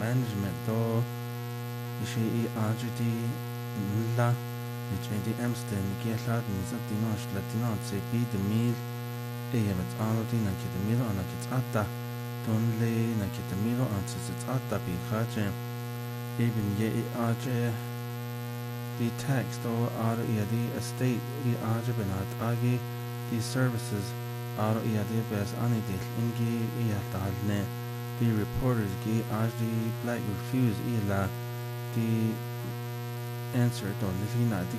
management do ishi RGD la JD Amsden Gielad Nizatinosh Latino Zepi the meal Eyamet Alodina Kitamilo on a Kitata Donle Nakitamilo answers its Atabi Haje even ye Aje the tax or the estate the Ajabenat Agi these services are the best anidil ingi Iatadne the reporters gi Ajdi black refuse ila the answer to Lina the